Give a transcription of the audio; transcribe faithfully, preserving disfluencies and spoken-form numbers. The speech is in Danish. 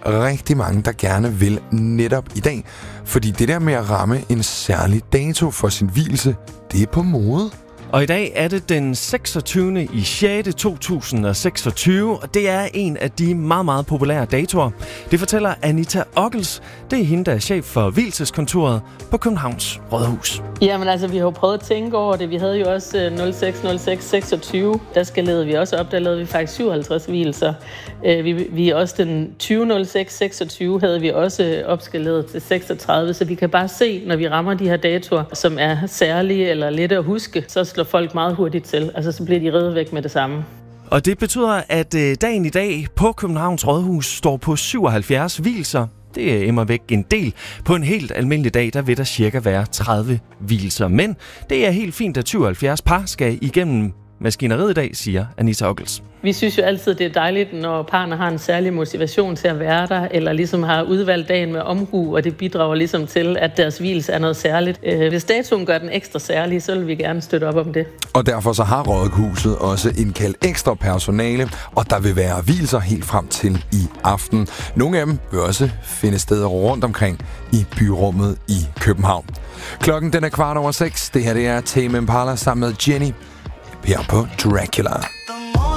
rigtig mange, der gerne vil netop i dag. Fordi det der med at ramme en særlig dato for sin vielse, det er på mode. Og i dag er det den seksogtyvende i sjette to tusind og seksogtyve, og det er en af de meget, meget populære datoer. Det fortæller Anita Ockels. Det er hende, der er chef for vielseskontoret på Københavns Rådhus. Jamen altså, vi har jo prøvet at tænke over det. Vi havde jo også nul seks nul seks seksogtyve. Der skalerede vi også op. Der lavede vi faktisk syvoghalvtreds vielser. Vi, vi også den tyve nul seks seksogtyve havde vi også opskaleret til seksogtredive. Så vi kan bare se, når vi rammer de her datoer, som er særlige eller lette at huske, så slår folk meget hurtigt til. Altså, så bliver de revet væk med det samme. Og det betyder, at øh, dagen i dag på Københavns Rådhus står på syvoghalvfjerds vielser. Det er immer væk en del. På en helt almindelig dag, der vil der cirka være tredive vielser. Men det er helt fint, at syvoghalvfjerds par skal igennem maskineriet i dag, siger Anita Ockels. Vi synes jo altid, det er dejligt, når parerne har en særlig motivation til at være der, eller ligesom har udvalgt dagen med omhu, og det bidrager ligesom til, at deres vielse er noget særligt. Hvis datoen gør den ekstra særlig, så vil vi gerne støtte op om det. Og derfor så har Rådhuset også indkaldt ekstra personale, og der vil være vielser helt frem til i aften. Nogle af dem vil også finde steder rundt omkring i byrummet i København. Klokken den er kvart over seks. Det her det er Tame Impala sammen med Jenny her på Dracula.